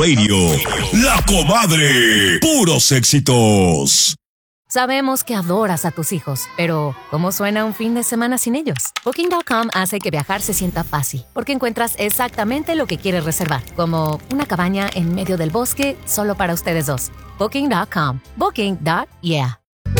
Radio, La Comadre, puros éxitos. Sabemos que adoras a tus hijos, pero ¿cómo suena un fin de semana sin ellos? Booking.com hace que viajar se sienta fácil, porque encuentras exactamente lo que quieres reservar, como una cabaña en medio del bosque solo para ustedes dos. Booking.com. Booking.yeah.